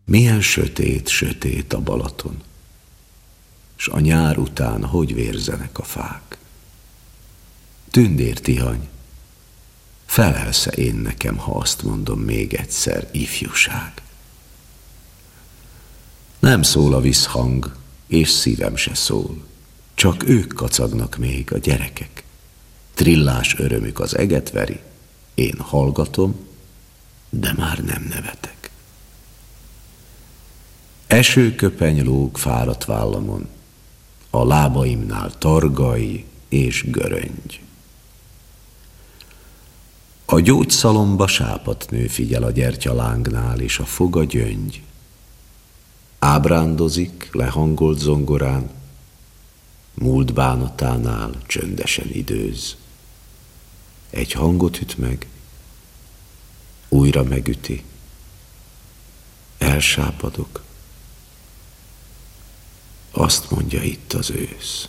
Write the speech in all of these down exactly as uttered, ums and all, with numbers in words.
Milyen sötét, sötét a Balaton, s a nyár után hogy vérzenek a fák. Tündér Tihany, felelsz-e én nekem, ha azt mondom még egyszer, ifjúság? Nem szól a visszhang, és szívem se szól, csak ők kacagnak még, a gyerekek. Trillás örömük az eget veri, én hallgatom, de már nem nevetek. Esőköpeny lóg fáradt vállamon, a lábaimnál targai és göröngy. A gyógyszalomba sápadnő figyel a gyertyalángnál, és a foga gyöngy. Ábrándozik lehangolt zongorán, múlt bánatánál csöndesen időz. Egy hangot üt meg, újra megüti, elsápadok. Azt mondja itt az ősz.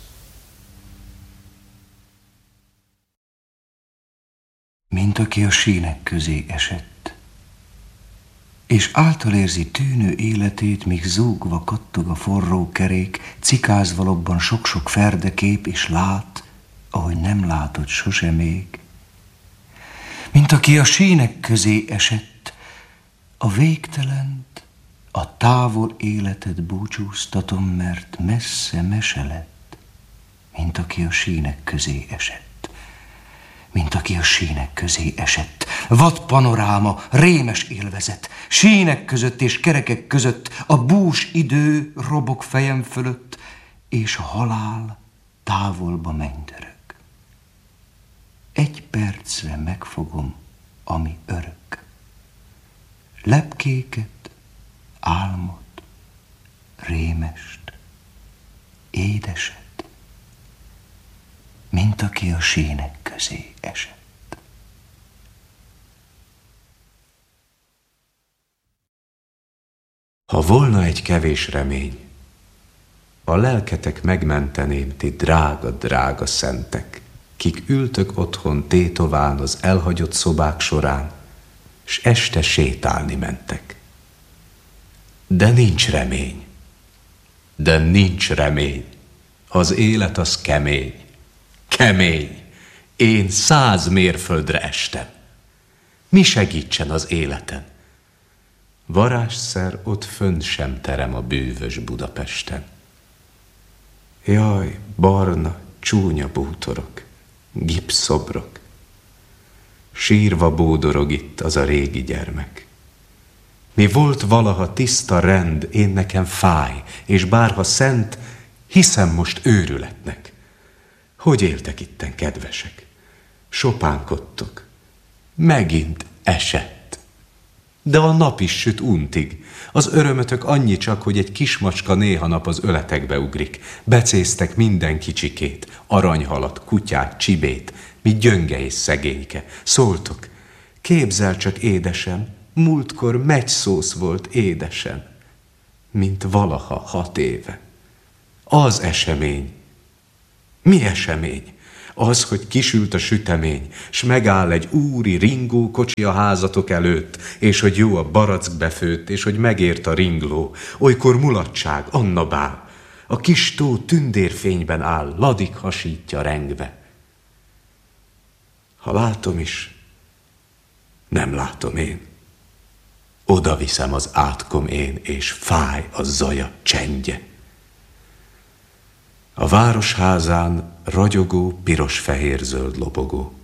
Mint aki a sínek közé esett, és által érzi tűnő életét, míg zúgva kattog a forró kerék, cikázva lobban sok-sok ferdekép, és lát, ahogy nem látott sose még. Mint aki a sínek közé esett, a végtelent, a távol életet búcsúztatom, mert messze mese lett, mint aki a sínek közé esett. Mint aki a sínek közé esett. Vad panoráma, rémes élvezet, sínek között és kerekek között, a bús idő robog fejem fölött, és a halál távolba mennydörög. Egy percre megfogom, ami örök. Lepkéket, álmot, rémest, édeset, mint aki a sínek közé esett. Ha volna egy kevés remény, a lelketek megmenteném, ti drága, drága szentek, kik ültök otthon tétován az elhagyott szobák során, s este sétálni mentek. De nincs remény, de nincs remény, az élet az kemény, kemény, én száz mérföldre estem. Mi segítsen az életen? Varázsszer ott fönn sem terem a bűvös Budapesten. Jaj, barna, csúnya bútorok, gipszobrok, sírva bódorog itt az a régi gyermek. Mi volt valaha tiszta rend, én nekem fáj, és bárha szent, hiszem most őrületnek. Hogy éltek itten, kedvesek? Sopánkodtok. Megint esett. De a nap is süt untig. Az örömötök annyi csak, hogy egy kismacska néha nap az öletekbe ugrik. Becéztek minden kicsikét, aranyhalat, kutyát, csibét, mi gyönge és szegényke. Szóltok, képzel csak, édesem, múltkor megyszósz volt édesen, mint valaha hat éve. Az esemény. Mi esemény? Az, hogy kisült a sütemény, s megáll egy úri ringó kocsi a házatok előtt, és hogy jó a barack befőtt, és hogy megért a ringló. Olykor mulatság, Anna bál, a kis tó tündérfényben áll, ladik hasítja rengve. Ha látom is, nem látom én. Oda viszem az átkom én, és fáj a zaja csendje. A városházán ragyogó, piros-fehér-zöld lobogó.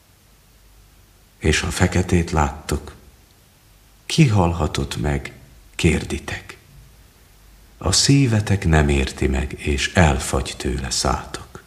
És ha feketét láttok, ki hallhatott meg, kérditek. A szívetek nem érti meg, és elfagy tőle szátok.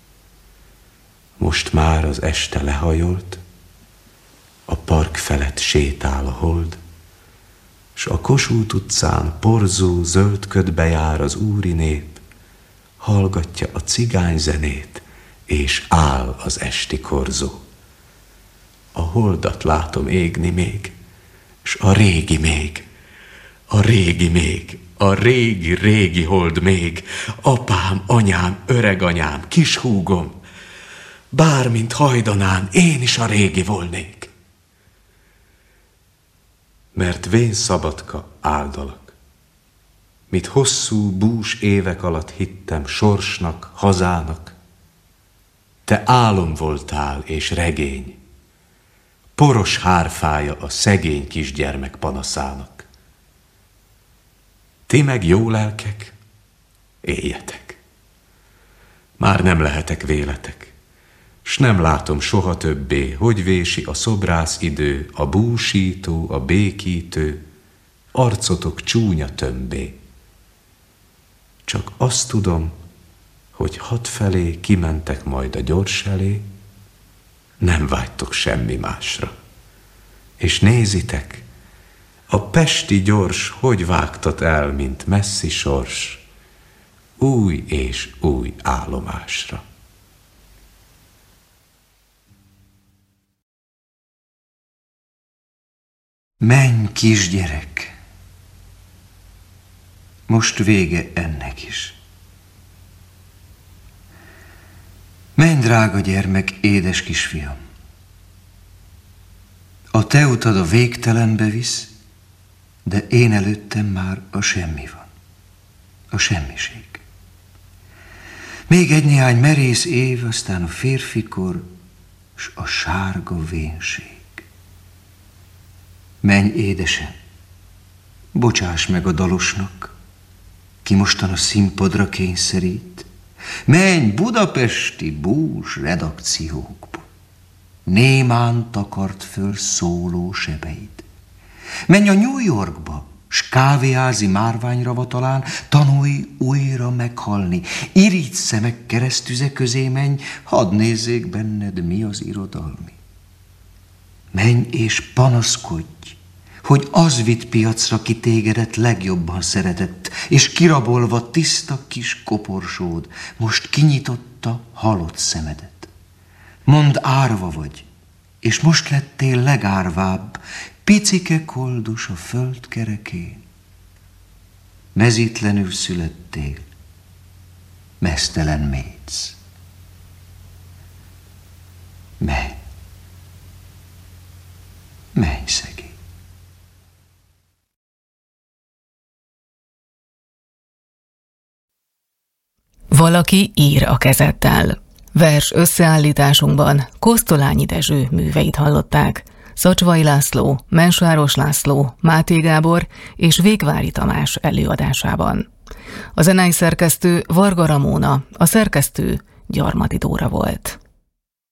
Most már az este lehajolt, a park felett sétál a hold, s a Kossuth utcán porzó zöld ködbe jár az úri nép, hallgatja a cigányzenét, és áll az esti korzó. A holdat látom égni még, s a régi még, a régi még, a régi, régi hold még, apám, anyám, öreganyám, kishúgom, bármint hajdanán, én is a régi volnék. Mert vén szabadka áldalak, mit hosszú, bús évek alatt hittem sorsnak, hazának. Te álom voltál és regény, poros hárfája a szegény kisgyermek panaszának. Ti meg jó lelkek, éljetek. Már nem lehetek véletek, s nem látom soha többé, hogy vési a szobrász idő, a búsító, a békítő, arcotok csúnya tömbé. Csak azt tudom, hogy hadfelé kimentek majd a gyors elé, nem vágytok semmi másra. És nézitek, a pesti gyors hogy vágtat el, mint messzi sors, új és új állomásra. Menj, kisgyerek! Most vége ennek is. Menj, drága gyermek, édes kisfiam! A te utad a végtelenbe visz, de én előttem már a semmi van, a semmiség. Még egy néhány merész év, aztán a férfikor, s a sárga vénség. Menj, édesem, bocsáss meg a dalosnak, ki mostan a színpadra kényszerít. Menj budapesti bús redakciókba, némán takart föl szóló sebeid. Menj a New Yorkba, s kávéházi márványravatalán tanulj újra meghalni. Irigy szemek keresztüze közé menj, hadd nézzék benned, mi az irodalmi. Menj és panaszkodj, hogy az vitt piacra, ki tégedet legjobban szeretett, és kirabolva tiszta kis koporsód, most kinyitotta halott szemedet. Mondd, árva vagy, és most lettél legárvább, picike koldus a föld kerekén. Mezítlenül születtél, meztelen mész. Menj, menj, szegény. Valaki ír a kezeddel. Vers összeállításunkban Kosztolányi Dezső műveit hallották. Szacsvay László, Mensáros László, Máté Gábor és Végvári Tamás előadásában. A zenei szerkesztő Varga Ramóna, a szerkesztő Gyarmati Dóra volt.